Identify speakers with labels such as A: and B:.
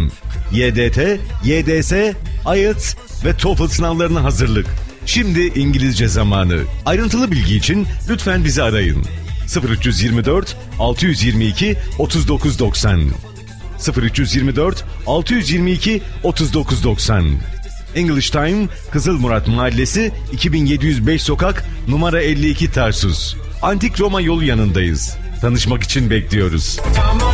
A: eğitim. YDT, YDS, IELTS ve TOEFL sınavlarına hazırlık. Şimdi İngilizce zamanı. Ayrıntılı bilgi için lütfen bizi arayın. 0324 622 3990 0324 622 3990. English Time, Kızılmurat Mahallesi, 2705 Sokak, numara 52 Tarsus. Antik Roma yolu yanındayız. Tanışmak için bekliyoruz.